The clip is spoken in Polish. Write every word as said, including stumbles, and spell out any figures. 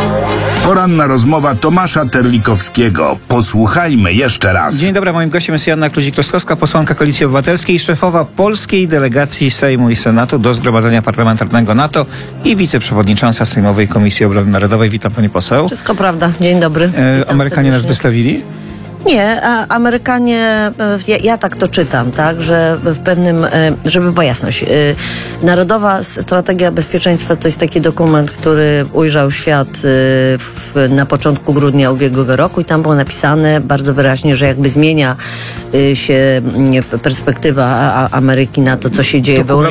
Poranna rozmowa Tomasza Terlikowskiego. Posłuchajmy jeszcze raz. Dzień dobry, moim gościem jest Joanna Kluzik-Rostkowska, posłanka Koalicji Obywatelskiej, szefowa polskiej delegacji Sejmu i Senatu do Zgromadzenia Parlamentarnego NATO i wiceprzewodnicząca Sejmowej Komisji Obrony Narodowej. Witam, pani poseł. Wszystko prawda. Dzień dobry. E, Amerykanie nas wystawili? Nie, a Amerykanie, ja, ja tak to czytam, tak, że w pewnym, żeby była jasność, Narodowa Strategia Bezpieczeństwa to jest taki dokument, który ujrzał świat w, na początku grudnia ubiegłego roku i tam było napisane bardzo wyraźnie, że jakby zmienia się perspektywa Ameryki na to, co się dzieje w Europie.